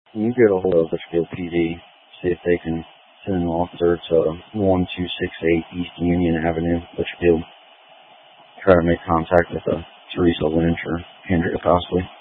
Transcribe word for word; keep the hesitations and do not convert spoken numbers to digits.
Can you get a hold of Litchfield P D, see if they can send an officer to one two six eight East Union Avenue, Litchfield? Try to make contact with uh, Teresa Lynch or Andrea possibly.